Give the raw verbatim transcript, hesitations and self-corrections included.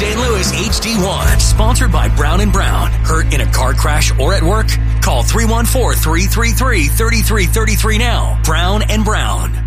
Saint Louis H D one. Sponsored by Brown and Brown. Hurt in a car crash or at work? Call three one four, three three three, three three three three now. Brown and Brown.